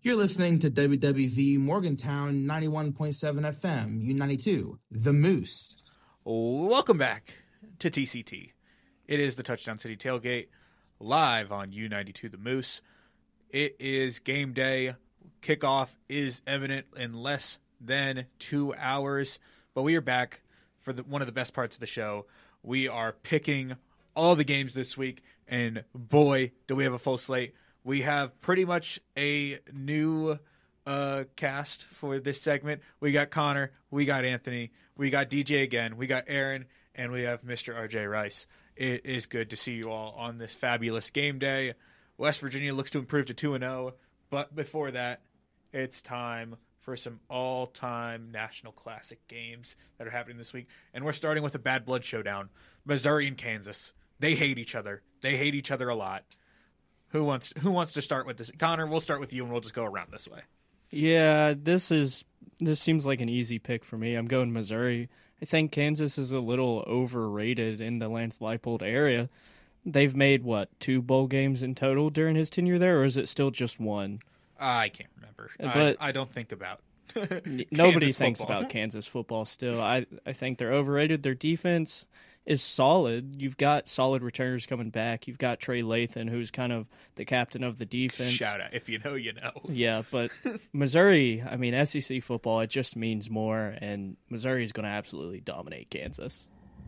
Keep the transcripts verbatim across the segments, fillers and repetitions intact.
You're listening to W W V Morgantown ninety-one point seven F M, U ninety-two, The Moose. Welcome back to T C T. It is the Touchdown City Tailgate, live on U ninety-two, The Moose. It is game day. Kickoff is imminent in less than two hours, but we are back for the, one of the best parts of the show. We are picking all the games this week, and boy, do we have a full slate. We have pretty much a new uh, cast for this segment. We got Connor, we got Anthony, we got D J again, we got Aaron, and we have Mister R J Rice. It is good to see you all on this fabulous game day. West Virginia looks to improve to two and oh, but before that, it's time for some all-time National Classic games that are happening this week. And we're starting with a bad blood showdown. Missouri and Kansas. They hate each other. They hate each other a lot. Who wants who wants to start with this? Connor, we'll start with you, and we'll just go around this way. Yeah, this is this seems like an easy pick for me. I'm going Missouri. I think Kansas is a little overrated in the Lance Leipold area. They've made, what, two bowl games in total during his tenure there, or is it still just one? I can't remember. But I, I don't think about Nobody thinks football. about Kansas football still. I, I think they're overrated. Their defense is solid. You've got solid returners coming back. You've got Trey Lathan, who's kind of the captain of the defense. Shout out. If you know, you know. Yeah, but Missouri, I mean, S E C football, it just means more, and Missouri is going to absolutely dominate Kansas.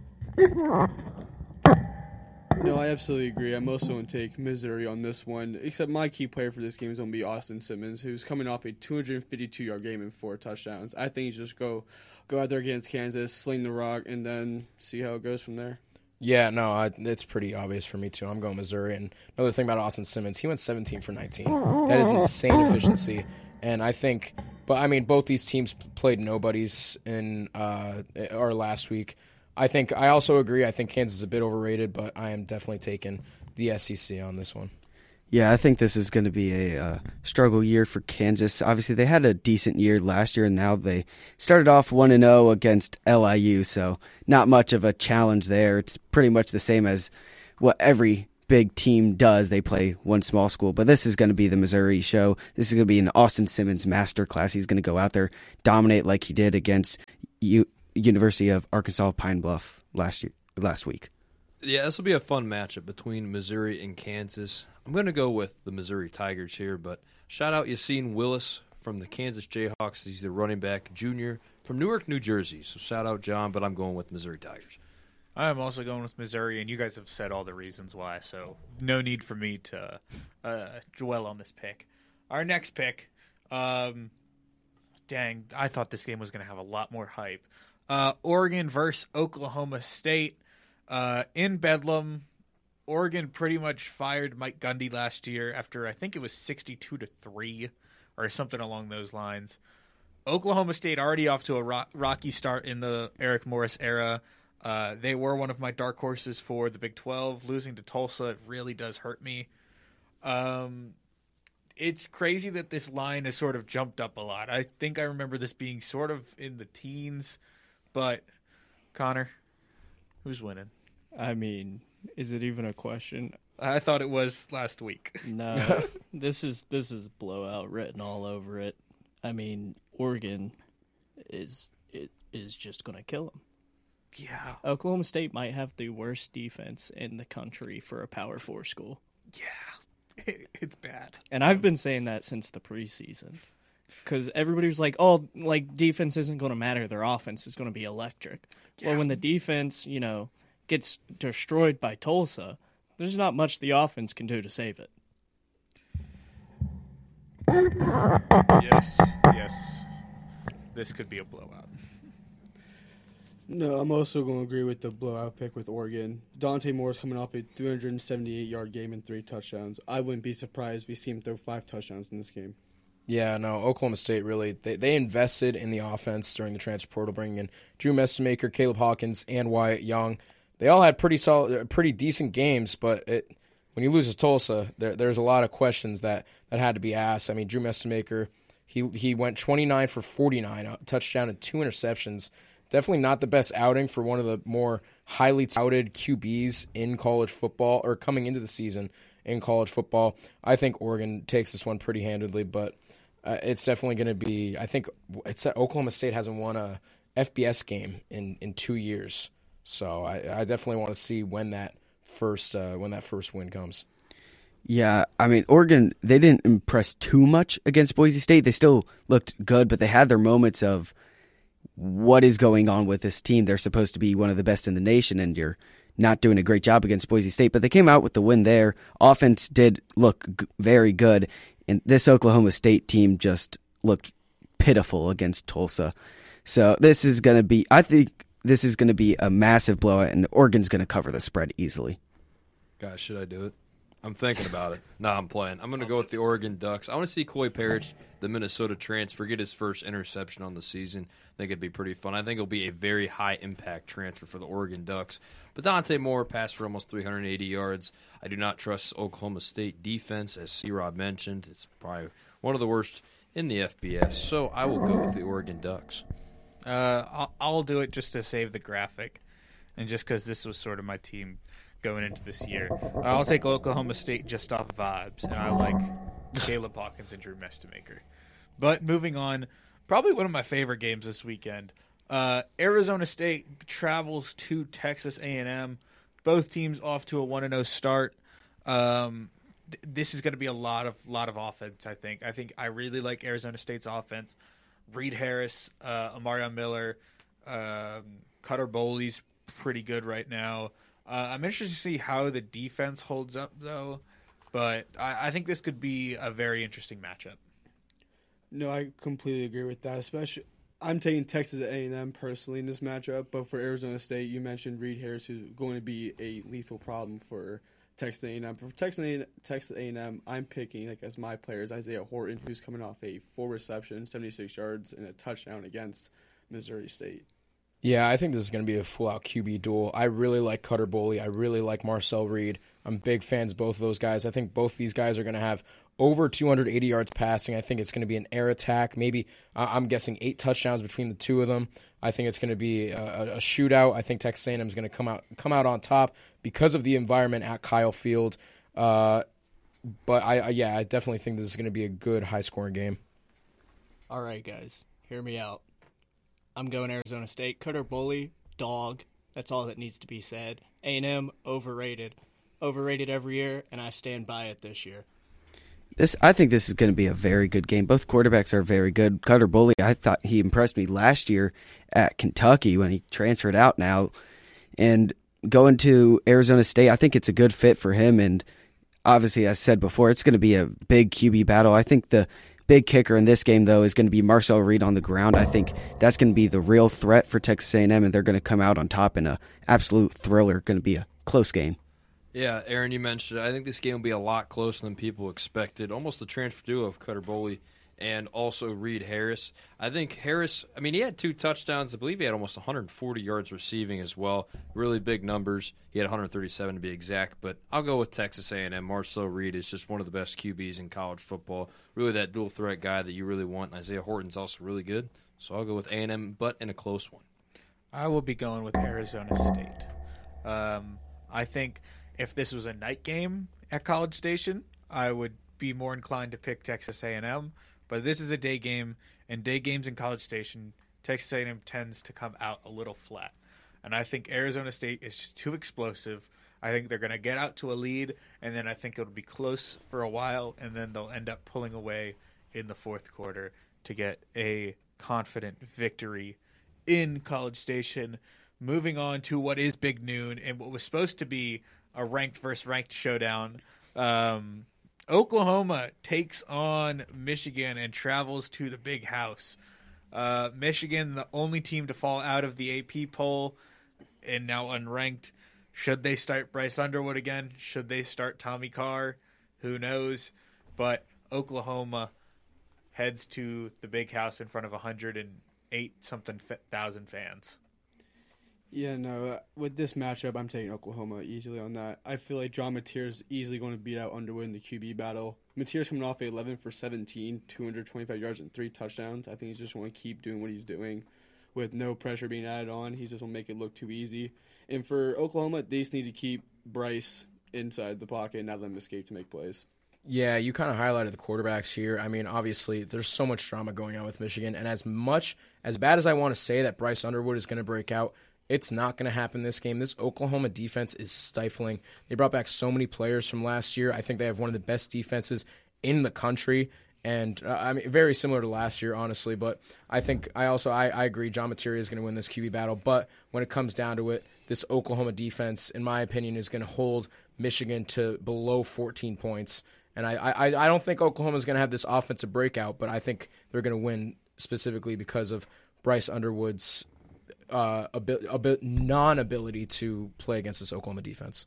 No, I absolutely agree. I'm also going to take Missouri on this one, except my key player for this game is going to be Austin Simmons, who's coming off a two hundred fifty-two-yard game and four touchdowns. I think he's just go go out there against Kansas, sling the rock, and then see how it goes from there. Yeah, no, I, it's pretty obvious for me, too. I'm going Missouri. And another thing about Austin Simmons, he went seventeen for nineteen. That is insane efficiency. And I think, but I mean, both these teams played nobodies in uh, or last week. I think I also agree. I think Kansas is a bit overrated, but I am definitely taking the S E C on this one. Yeah, I think this is going to be a uh, struggle year for Kansas. Obviously, they had a decent year last year, and now they started off one and oh against L I U, so not much of a challenge there. It's pretty much the same as what every big team does. They play one small school, but this is going to be the Missouri show. This is going to be an Austin Simmons masterclass. He's going to go out there, dominate like he did against U. University of Arkansas Pine Bluff last year, last week. Yeah, this will be a fun matchup between Missouri and Kansas. I'm going to go with the Missouri Tigers here, but shout out Yassine Willis from the Kansas Jayhawks. He's the running back junior from Newark, New Jersey. So shout out John, but I'm going with Missouri Tigers. I'm also going with Missouri, and you guys have said all the reasons why, so no need for me to uh, dwell on this pick. Our next pick, um, dang, I thought this game was going to have a lot more hype. Uh, Oregon versus Oklahoma State. Uh, in Bedlam, Oregon pretty much fired Mike Gundy last year after I think it was sixty-two to three or something along those lines. Oklahoma State already off to a ro- rocky start in the Eric Morris era. Uh, they were one of my dark horses for the Big twelve. Losing to Tulsa, it really does hurt me. Um, it's crazy that this line has sort of jumped up a lot. I think I remember this being sort of in the teens. But, Connor, who's winning? I mean, is it even a question? I thought it was last week. No, this is this is blowout written all over it. I mean, Oregon is it is just going to kill them. Yeah. Oklahoma State might have the worst defense in the country for a Power Four school. Yeah, it's bad. And I've been saying that since the preseason. Because everybody was like, oh, like, defense isn't going to matter. Their offense is going to be electric. Yeah. Well, when the defense, you know, gets destroyed by Tulsa, there's not much the offense can do to save it. Yes, yes. This could be a blowout. No, I'm also going to agree with the blowout pick with Oregon. Dante Moore's coming off a three hundred seventy-eight-yard game and three touchdowns. I wouldn't be surprised if we see him throw five touchdowns in this game. Yeah, no, Oklahoma State really, they, they invested in the offense during the transfer portal, bringing in Drew Messemaker, Caleb Hawkins, and Wyatt Young. They all had pretty solid, pretty decent games, but it, when you lose to Tulsa, there, there's a lot of questions that, that had to be asked. I mean, Drew Messemaker, he he went twenty-nine for forty-nine, a touchdown and two interceptions. Definitely not the best outing for one of the more highly touted Q Bs in college football, or coming into the season in college football. I think Oregon takes this one pretty handedly, but uh, it's definitely going to be. I think it's that Oklahoma State hasn't won a F B S game in, in two years, so I, I definitely want to see when that first uh, when that first win comes. Yeah, I mean, Oregon, they didn't impress too much against Boise State. They still looked good, but they had their moments of what is going on with this team. They're supposed to be one of the best in the nation, and you're not doing a great job against Boise State. But they came out with the win there. Offense did look g- very good, and this Oklahoma State team just looked pitiful against Tulsa. So this is going to be, I think this is going to be a massive blowout, and Oregon's going to cover the spread easily. Guys, should I do it? I'm thinking about it. No, I'm playing. I'm going to go with the Oregon Ducks. I want to see Coy Parrish, the Minnesota transfer, get his first interception on the season. I think it'd be pretty fun. I think it'll be a very high-impact transfer for the Oregon Ducks. But Dante Moore passed for almost three hundred eighty yards. I do not trust Oklahoma State defense, as C-Rob mentioned. It's probably one of the worst in the F B S. So I will go with the Oregon Ducks. Uh, I'll, I'll do it just to save the graphic, and just because this was sort of my team going into this year. I'll take Oklahoma State just off vibes, and I like Caleb Hawkins and Drew Mestemaker. But moving on, probably one of my favorite games this weekend. Uh, Arizona State travels to Texas A and M. Both teams off to a one and oh start. Um, th- this is going to be a lot of lot of offense, I think. I think I really like Arizona State's offense. Reed Harris, uh, Amarion Miller, um, Cutter Boley's pretty good right now. Uh, I'm interested to see how the defense holds up, though. But I, I think this could be a very interesting matchup. No, I completely agree with that. Especially, I'm taking Texas A and M personally in this matchup. But for Arizona State, you mentioned Reed Harris, who's going to be a lethal problem for Texas A and M. For Texas A and M, Texas A and M, I'm picking like as my players Isaiah Horton, who's coming off a full reception, seventy-six yards, and a touchdown against Missouri State. Yeah, I think this is going to be a full-out Q B duel. I really like Cutter Boley. I really like Marcel Reed. I'm big fans of both of those guys. I think both these guys are going to have over two hundred eighty yards passing. I think it's going to be an air attack. Maybe, uh, I'm guessing, eight touchdowns between the two of them. I think it's going to be a, a shootout. I think Texas A and M is going to come out come out on top because of the environment at Kyle Field. Uh, but, I, I yeah, I definitely think this is going to be a good, high-scoring game. All right, guys, hear me out. I'm going Arizona State. Cutter Boley, dog. That's all that needs to be said. A and M, overrated. Overrated every year, and I stand by it this year. This, I think this is going to be a very good game. Both quarterbacks are very good. Cutter Boley, I thought he impressed me last year at Kentucky when he transferred out now. And going to Arizona State, I think it's a good fit for him. And obviously, as I said before, it's going to be a big Q B battle. I think the big kicker in this game, though, is going to be Marcel Reed on the ground. I think that's going to be the real threat for Texas A and M, and they're going to come out on top in an absolute thriller. Going to be a close game. Yeah, Aaron, you mentioned it. I think this game will be a lot closer than people expected. Almost the transfer duo of Cutter Boley and also Reed Harris. I think Harris, I mean, he had two touchdowns. I believe he had almost one hundred forty yards receiving as well. Really big numbers. He had one hundred thirty-seven to be exact. But I'll go with Texas A and M. Marcel Reed is just one of the best Q Bs in college football. Really that dual threat guy that you really want. And Isaiah Horton's also really good. So I'll go with A and M, but in a close one. I will be going with Arizona State. Um, I think if this was a night game at College Station, I would be more inclined to pick Texas A and M. But this is a day game, and day games in College Station, Texas A and M tends to come out a little flat. And I think Arizona State is just too explosive. I think they're going to get out to a lead, and then I think it'll be close for a while, and then they'll end up pulling away in the fourth quarter to get a confident victory in College Station. Moving on to what is Big Noon and what was supposed to be a ranked versus ranked showdown. Um, Oklahoma takes on Michigan and travels to the Big House. Uh, Michigan, the only team to fall out of the A P poll and now unranked. Should they start Bryce Underwood again? Should they start Tommy Carr? Who knows? But Oklahoma heads to the Big House in front of one hundred eight something thousand fans. Yeah, no, uh, with this matchup, I'm taking Oklahoma easily on that. I feel like John Mateer is easily going to beat out Underwood in the Q B battle. Mateer's coming off eleven for seventeen, two hundred twenty-five yards and three touchdowns. I think he's just going to keep doing what he's doing with no pressure being added on. He's just going to make it look too easy. And for Oklahoma, they just need to keep Bryce inside the pocket and not let him escape to make plays. Yeah, you kind of highlighted the quarterbacks here. I mean, obviously, there's so much drama going on with Michigan, and as much, as bad as I want to say that Bryce Underwood is going to break out, it's not going to happen this game. This Oklahoma defense is stifling. They brought back so many players from last year. I think they have one of the best defenses in the country, and uh, I mean, very similar to last year, honestly. But I think I also I, I agree John Materia is going to win this Q B battle. But when it comes down to it, this Oklahoma defense, in my opinion, is going to hold Michigan to below fourteen points. And I, I, I don't think Oklahoma is going to have this offensive breakout, but I think they're going to win specifically because of Bryce Underwood's uh, a bit, a bit non-ability to play against this Oklahoma defense.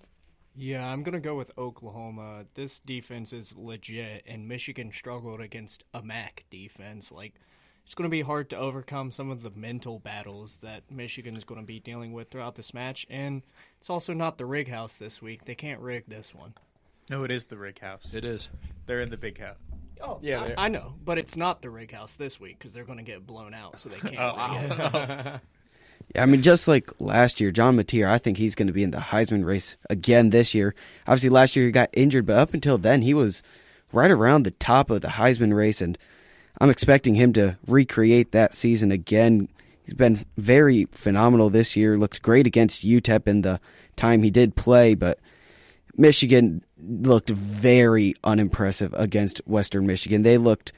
Yeah, I'm going to go with Oklahoma. This defense is legit, and Michigan struggled against a M A C defense. Like, it's going to be hard to overcome some of the mental battles that Michigan is going to be dealing with throughout this match. And it's also not the Rig House this week. They can't rig this one. No, it is the Rig House. It is. They're in the big house. Oh, Yeah, I, I know, but it's not the Rig House this week because they're going to get blown out, so they can't. Oh, rig it. Yeah, I mean, just like last year, John Mateer, I think he's going to be in the Heisman race again this year. Obviously, last year he got injured, but up until then, he was right around the top of the Heisman race, and I'm expecting him to recreate that season again. He's been very phenomenal this year, looked great against U T E P in the time he did play, but Michigan looked very unimpressive against Western Michigan. They looked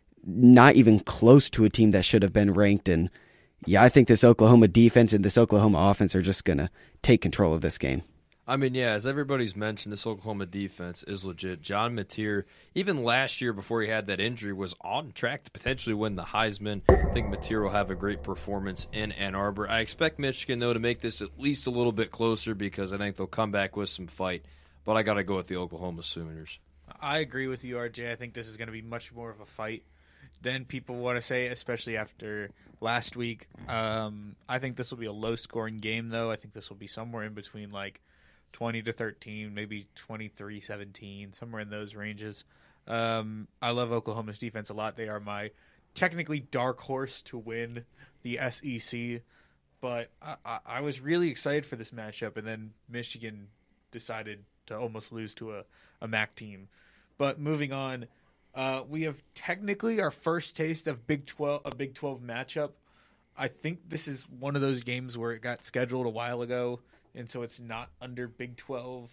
not even close to a team that should have been ranked. And yeah, I think this Oklahoma defense and this Oklahoma offense are just going to take control of this game. I mean, yeah, as everybody's mentioned, this Oklahoma defense is legit. John Mateer, even last year before he had that injury, was on track to potentially win the Heisman. I think Mateer will have a great performance in Ann Arbor. I expect Michigan, though, to make this at least a little bit closer because I think they'll come back with some fight. But I got to go with the Oklahoma Sooners. I agree with you, R J. I think this is going to be much more of a fight than people want to say, especially after last week. Um, I think this will be a low-scoring game, though. I think this will be somewhere in between, like, twenty to thirteen, maybe twenty-three seventeen, somewhere in those ranges. Um, I love Oklahoma's defense a lot. They are my technically dark horse to win the S E C, but I, I, I was really excited for this matchup, and then Michigan decided to almost lose to a, a M A C team. But moving on, uh, we have technically our first taste of Big twelve, a Big twelve matchup. I think this is one of those games where it got scheduled a while ago, and so it's not under Big twelve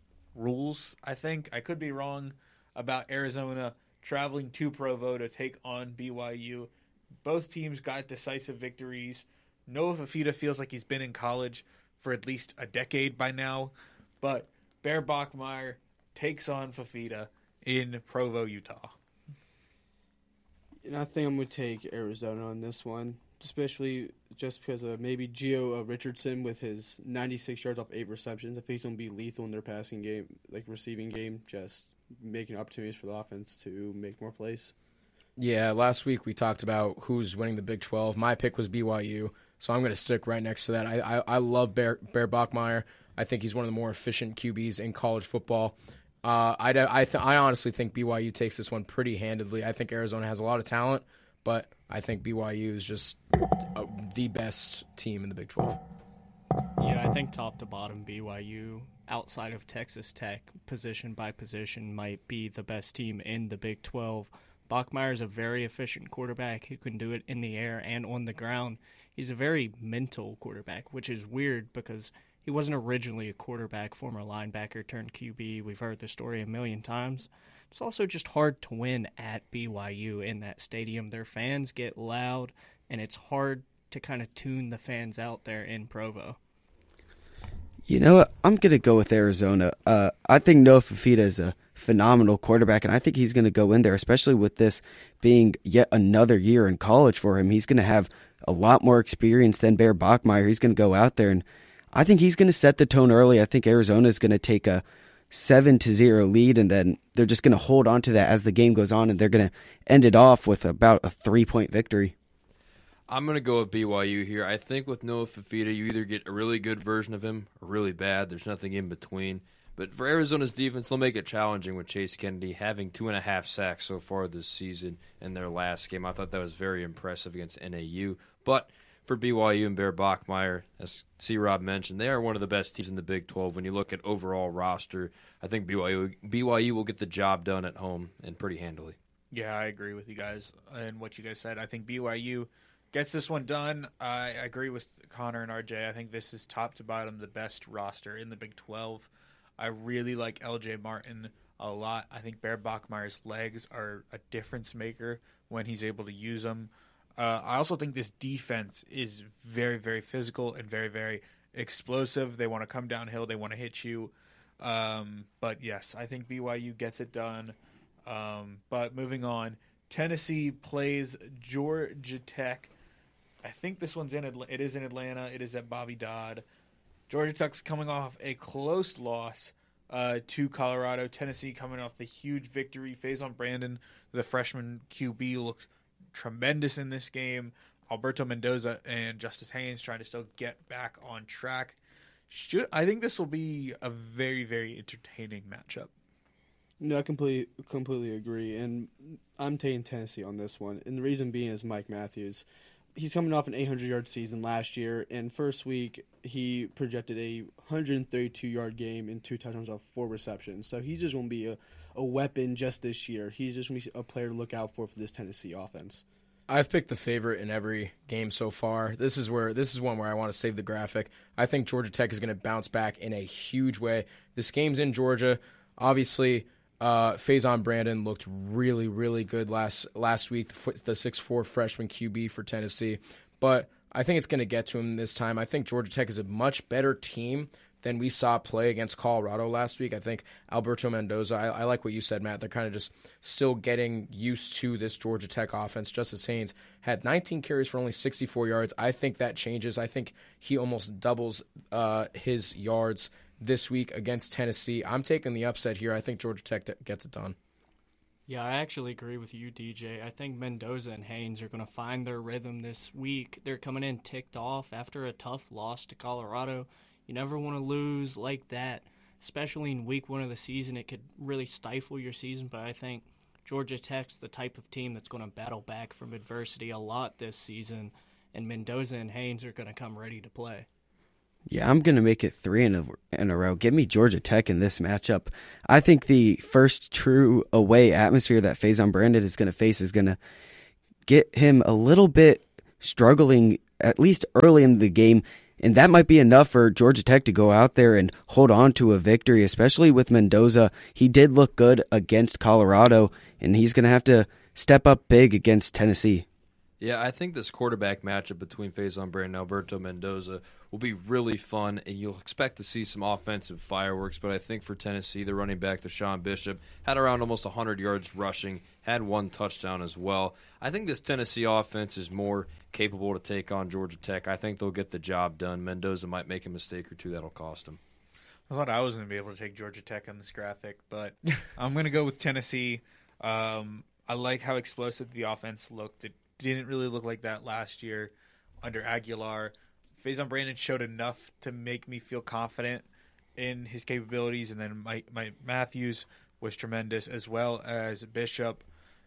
rules, I think. I could be wrong about Arizona traveling to Provo to take on B Y U. Both teams got decisive victories. Noah Fifita feels like he's been in college for at least a decade by now, but Bear Bachmeier takes on Fifita in Provo, Utah. And I think I'm going to take Arizona on this one, especially just because of maybe Gio uh, Richardson with his ninety-six yards off eight receptions. I think he's going to be lethal in their passing game, like receiving game, just making opportunities for the offense to make more plays. Yeah, last week we talked about who's winning the Big twelve. My pick was B Y U, so I'm going to stick right next to that. I I, I love Bear, Bear Bachmeier. I think he's one of the more efficient Q Bs in college football. Uh, I, I, th- I honestly think B Y U takes this one pretty handedly. I think Arizona has a lot of talent, but I think B Y U is just uh, the best team in the Big twelve. Yeah, I think top to bottom, B Y U, outside of Texas Tech, position by position, might be the best team in the Big twelve. Bachmeier is a very efficient quarterback who can do it in the air and on the ground. He's a very mental quarterback, which is weird because he wasn't originally a quarterback, former linebacker turned Q B. We've heard the story a million times. It's also just hard to win at B Y U in that stadium. Their fans get loud, and it's hard to kind of tune the fans out there in Provo. You know what? I'm going to go with Arizona. Uh, I think Noah Fifita is a phenomenal quarterback, and I think he's going to go in there, especially with this being yet another year in college for him. He's going to have a lot more experience than Bear Bachmeier. He's going to go out there, and I think he's going to set the tone early. I think Arizona is going to take a seven to zero lead, and then they're just going to hold on to that as the game goes on, and they're going to end it off with about a three-point victory. I'm going to go with B Y U here. I think with Noah Fifita, you either get a really good version of him or really bad. There's nothing in between. But for Arizona's defense, they'll make it challenging with Chase Kennedy having two and a half sacks so far this season in their last game. I thought that was very impressive against N A U. But for B Y U and Bear Bachmeier, as C. Rob mentioned, they are one of the best teams in the Big twelve. When you look at overall roster, I think B Y U, B Y U will get the job done at home and pretty handily. Yeah, I agree with you guys and what you guys said. I think B Y U gets this one done. I agree with Connor and R J. I think this is top to bottom the best roster in the Big twelve. I really like L J Martin a lot. I think Bear Bachmeier's legs are a difference maker when he's able to use them. Uh, I also think this defense is very, very physical and very, very explosive. They want to come downhill. They want to hit you. Um, but, yes, I think B Y U gets it done. Um, but moving on, Tennessee plays Georgia Tech. I think this one's in Atla- it is in Atlanta. It is at Bobby Dodd. Georgia Tech's coming off a close loss uh, to Colorado. Tennessee coming off the huge victory. Faison Brandon, the freshman Q B, looked tremendous in this game. Alberto Mendoza and Justice Haynes trying to still get back on track. Should I think this will be a very, very entertaining matchup. No, I completely completely agree, and I'm taking Tennessee on this one. And the reason being is Mike Matthews. He's coming off an eight hundred yard season last year, and first week he projected a one hundred thirty-two yard game and two touchdowns off four receptions. So he's just going to be a, a weapon just this year. He's just going to be a player to look out for for this Tennessee offense. I've picked the favorite in every game so far. This is where this is one where I want to save the graphic. I think Georgia Tech is going to bounce back in a huge way. This game's in Georgia. Obviously, uh, Faison Brandon looked really, really good last last week, the six foot four freshman Q B for Tennessee. But I think it's going to get to him this time. I think Georgia Tech is a much better team than we saw play against Colorado last week. I think Alberto Mendoza, I, I like what you said, Matt. They're kind of just still getting used to this Georgia Tech offense. Justice Haynes had nineteen carries for only sixty-four yards. I think that changes. I think he almost doubles uh, his yards this week against Tennessee. I'm taking the upset here. I think Georgia Tech gets it done. Yeah, I actually agree with you, D J. I think Mendoza and Haynes are going to find their rhythm this week. They're coming in ticked off after a tough loss to Colorado. You never want to lose like that, especially in week one of the season. It could really stifle your season, but I think Georgia Tech's the type of team that's going to battle back from adversity a lot this season, and Mendoza and Haynes are going to come ready to play. Yeah, I'm going to make it three in a, in a row. Give me Georgia Tech in this matchup. I think the first true away atmosphere that Faison Brandon is going to face is going to get him a little bit struggling, at least early in the game. And that might be enough for Georgia Tech to go out there and hold on to a victory, especially with Mendoza. He did look good against Colorado, and he's going to have to step up big against Tennessee. Yeah, I think this quarterback matchup between Faison Brandon and Alberto Mendoza will be really fun, and you'll expect to see some offensive fireworks. But I think for Tennessee, the running back, Deshaun Bishop, had around almost one hundred yards rushing, had one touchdown as well. I think this Tennessee offense is more capable to take on Georgia Tech. I think they'll get the job done. Mendoza might make a mistake or two that'll cost him. I thought I was going to be able to take Georgia Tech on this graphic, but I'm going to go with Tennessee. Um, I like how explosive the offense looked. It didn't really look like that last year under Aguilar. Faison Brandon showed enough to make me feel confident in his capabilities, and then Mike, Mike Matthews was tremendous, as well as Bishop.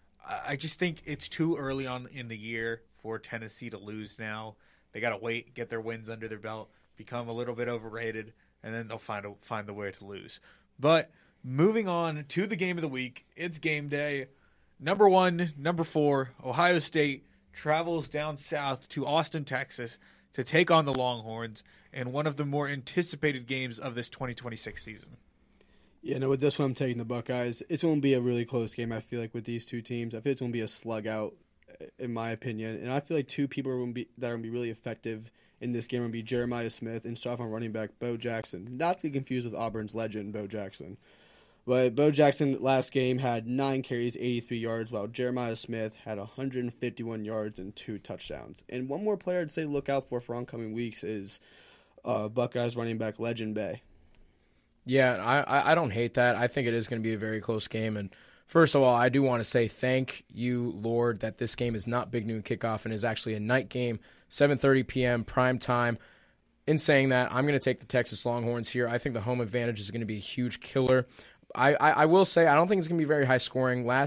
I just think it's too early on in the year for Tennessee to lose now. They got to wait, get their wins under their belt, become a little bit overrated, and then they'll find a, find the way to lose. But moving on to the game of the week, it's game day. Number one, number four, Ohio State travels down south to Austin, Texas to take on the Longhorns in one of the more anticipated games of this twenty twenty-six season. Yeah, no, with this one I'm taking the Buckeyes. It's going to be a really close game, I feel like, with these two teams. I feel it's going to be a slug out, in my opinion. And I feel like two people are going to be, that are going to be really effective in this game are going to be Jeremiah Smith and sophomore running back Bo Jackson. Not to be confused with Auburn's legend, Bo Jackson. But Bo Jackson last game had nine carries, eighty-three yards, while Jeremiah Smith had one hundred fifty-one yards and two touchdowns. And one more player I'd say look out for for oncoming weeks is uh, Buckeyes running back Legend Bay. Yeah, I, I don't hate that. I think it is going to be a very close game. And first of all, I do want to say thank you, Lord, that this game is not Big Noon Kickoff and is actually a night game, seven thirty p.m. prime time. In saying that, I'm going to take the Texas Longhorns here. I think the home advantage is going to be a huge killer. I, I, I will say I don't think it's going to be very high scoring. Last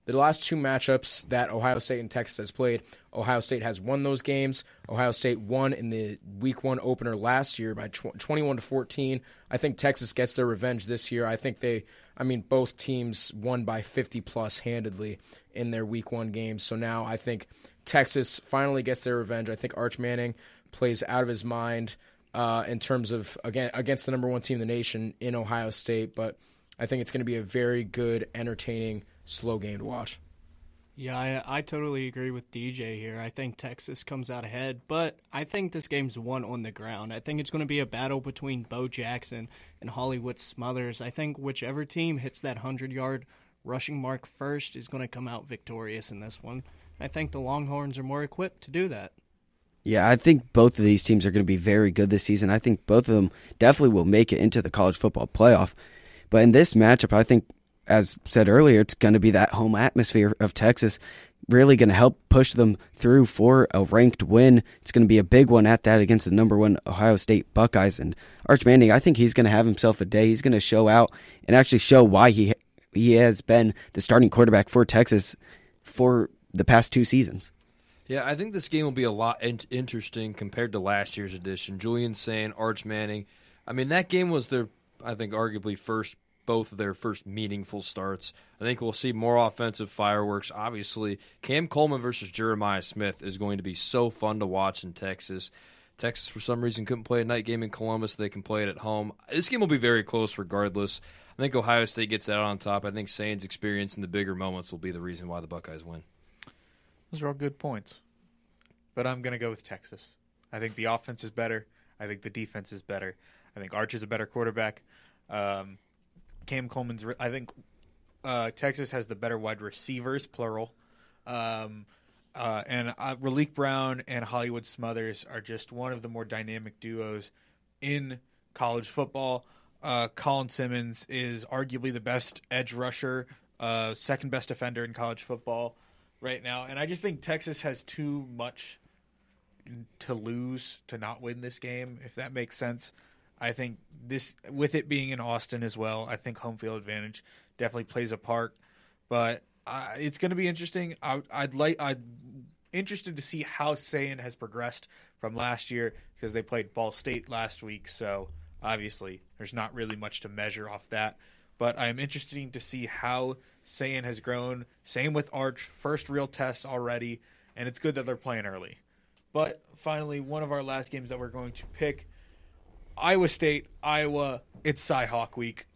the last two matchups that Ohio State and Texas has played, Ohio State has won those games. Ohio State won in the week one opener last year by twenty-one to fourteen. I think Texas gets their revenge this year. I think they, I mean, both teams won by fifty plus handedly in their week one games. So now I think Texas finally gets their revenge. I think Arch Manning plays out of his mind uh, in terms of, again, against the number one team in the nation in Ohio State. But I think it's going to be a very good, entertaining, slow game to watch. Yeah, I, I totally agree with D J here. I think Texas comes out ahead, but I think this game's won on the ground. I think it's going to be a battle between Bo Jackson and Hollywood Smothers. I think whichever team hits that hundred-yard rushing mark first is going to come out victorious in this one. I think the Longhorns are more equipped to do that. Yeah, I think both of these teams are going to be very good this season. I think both of them definitely will make it into the college football playoff. But in this matchup, I think, as said earlier, it's going to be that home atmosphere of Texas really going to help push them through for a ranked win. It's going to be a big one at that against the number one Ohio State Buckeyes. And Arch Manning, I think he's going to have himself a day. He's going to show out and actually show why he he has been the starting quarterback for Texas for the past two seasons. Yeah, I think this game will be a lot in- interesting compared to last year's edition. Julian Sayin, Arch Manning. I mean, that game was their, I think, arguably first, both of their first meaningful starts. I think we'll see more offensive fireworks. Obviously, Cam Coleman versus Jeremiah Smith is going to be so fun to watch in Texas. Texas, for some reason, couldn't play a night game in Columbus. They can play it at home. This game will be very close regardless. I think Ohio State gets that on top. I think Sayin's experience in the bigger moments will be the reason why the Buckeyes win. Those are all good points. But I'm going to go with Texas. I think the offense is better. I think the defense is better. I think Arch is a better quarterback. Um, Cam Coleman's – I think uh, Texas has the better wide receivers, plural. Um, uh, and uh, Raleek Brown and Hollywood Smothers are just one of the more dynamic duos in college football. Uh, Colin Simmons is arguably the best edge rusher, uh, second best defender in college football right now. And I just think Texas has too much to lose to not win this game, if that makes sense. I think this, with it being in Austin as well, I think home field advantage definitely plays a part. But uh, it's going to be interesting. I, I'd like, I'd interested to see how Sayin has progressed from last year because they played Ball State last week. So obviously, there's not really much to measure off that. But I'm interested to see how Sayin has grown. Same with Arch, first real test already, and it's good that they're playing early. But finally, one of our last games that we're going to pick, Iowa State, Iowa. It's Cy-Hawk week.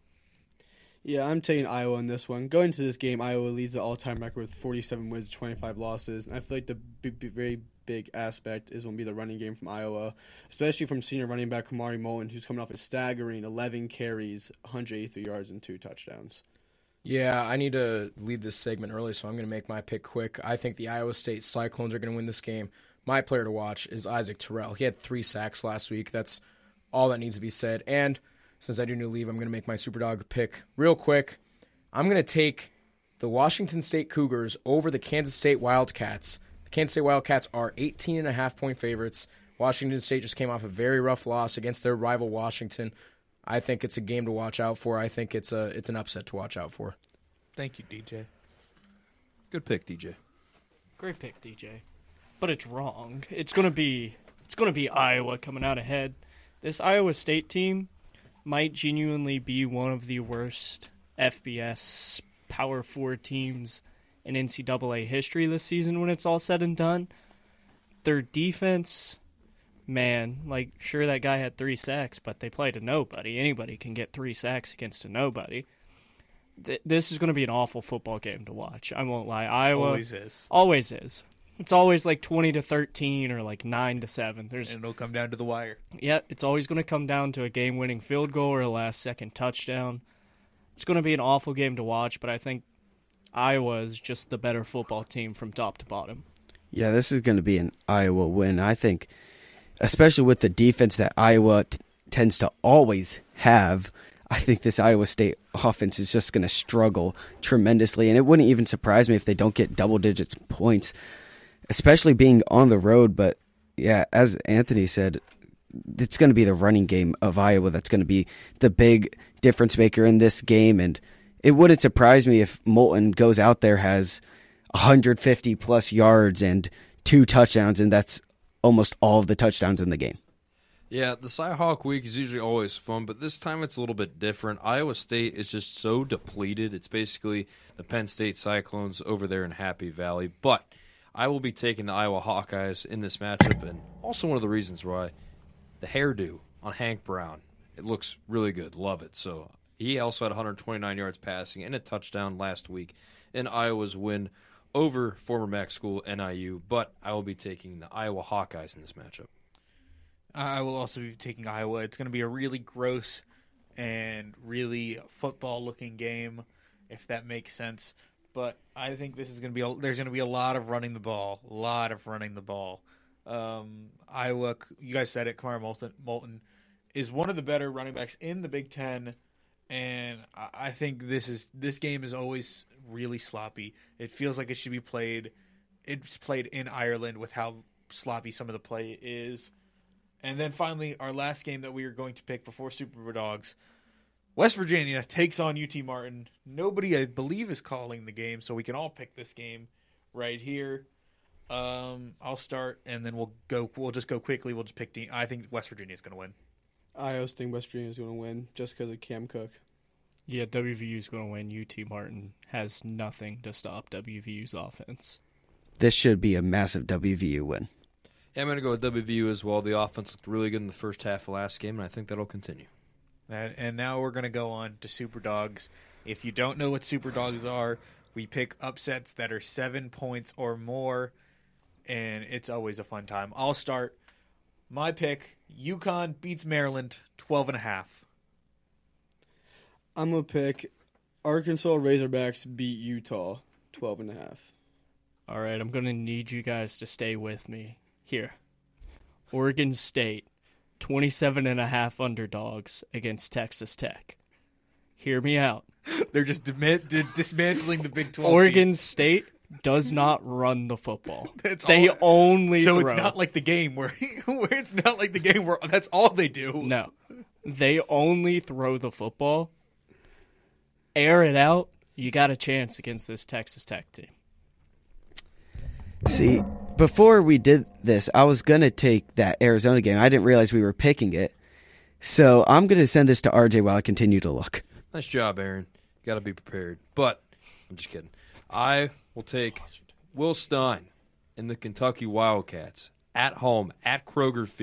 Yeah, I'm taking Iowa in this one. Going into this game, Iowa leads the all-time record with forty-seven wins, twenty-five losses. And I feel like the big, big, very big aspect is going to be the running game from Iowa, especially from senior running back Kamari Mullen, who's coming off a staggering eleven carries, one hundred eighty-three yards, and two touchdowns. Yeah, I need to lead this segment early, so I'm going to make my pick quick. I think the Iowa State Cyclones are going to win this game. My player to watch is Isaac Terrell. He had three sacks last week. That's all that needs to be said. And since I do need to leave, I'm going to make my Superdog pick real quick. I'm going to take the Washington State Cougars over the Kansas State Wildcats. The Kansas State Wildcats are eighteen and a half point favorites. Washington State just came off a very rough loss against their rival Washington. I think it's a game to watch out for. I think it's a it's an upset to watch out for. Thank you, D J. Good pick, D J. Great pick, D J. But it's wrong. It's gonna be it's gonna be Iowa coming out ahead. This Iowa State team might genuinely be one of the worst F B S Power Four teams in N C double A history this season when it's all said and done. Their defense, man, like, sure, that guy had three sacks, but they played a nobody. Anybody can get three sacks against a nobody. Th- this is going to be an awful football game to watch. I won't lie. Iowa Always is. Always is. It's always like twenty to thirteen or like nine to seven. There's And it'll come down to the wire. Yeah, it's always going to come down to a game-winning field goal or a last-second touchdown. It's going to be an awful game to watch, but I think Iowa is just the better football team from top to bottom. Yeah, this is going to be an Iowa win. I think, especially with the defense that Iowa t- tends to always have, I think this Iowa State offense is just going to struggle tremendously, and it wouldn't even surprise me if they don't get double digits points, especially being on the road. But yeah, as Anthony said, it's going to be the running game of Iowa that's going to be the big difference maker in this game. And it wouldn't surprise me if Moulton goes out there, has one hundred fifty plus yards and two touchdowns, and that's almost all of the touchdowns in the game. Yeah, the Cy-Hawk week is usually always fun, but this time it's a little bit different. Iowa State is just so depleted. It's basically the Penn State Cyclones over there in Happy Valley. But I will be taking the Iowa Hawkeyes in this matchup, and also one of the reasons why the hairdo on Hank Brown, it looks really good. Love it. So he also had one hundred twenty-nine yards passing and a touchdown last week in Iowa's win over former MAC school N I U, but I will be taking the Iowa Hawkeyes in this matchup. I will also be taking Iowa. It's going to be a really gross and really football-looking game, if that makes sense. But I think this is going to be a, there's going to be a lot of running the ball, a lot of running the ball. Um, Iowa, you guys said it, Kamar Moulton, Moulton is one of the better running backs in the Big Ten, and I think this is this game is always really sloppy. It feels like it should be played. It's played in Ireland with how sloppy some of the play is. And then finally, our last game that we are going to pick before Super Dogs, West Virginia takes on U T Martin. Nobody, I believe, is calling the game, so we can all pick this game right here. Um, I'll start, and then we'll go. We'll just go quickly. We'll just pick. Team. I think West Virginia is going to win. I also think West Virginia is going to win just because of Cam Cook. Yeah, W V U is going to win. U T Martin has nothing to stop W V U's offense. This should be a massive W V U win. Yeah, I'm going to go with W V U as well. The offense looked really good in the first half of last game, and I think that'll continue. And, and now we're going to go on to Super Dogs. If you don't know what Super Dogs are, we pick upsets that are seven points or more, and it's always a fun time. I'll start. My pick, UConn beats Maryland twelve and a half. I'm going to pick Arkansas Razorbacks beat Utah twelve and a half. All right, I'm going to need you guys to stay with me here. Oregon State, twenty-seven and a half underdogs against Texas Tech. Hear me out. They're just dim- d- dismantling the Big twelve. Oregon team. State does not run the football. That's they all, only so throw. it's not like the game where, where it's not like the game where that's all they do. No. They only throw the football. Air it out. You got a chance against this Texas Tech team. See, before we did this, I was going to take that Arizona game. I didn't realize we were picking it. So I'm going to send this to R J while I continue to look. Nice job, Aaron. Got to be prepared. But I'm just kidding. I will take Will Stein and the Kentucky Wildcats at home at Kroger Field.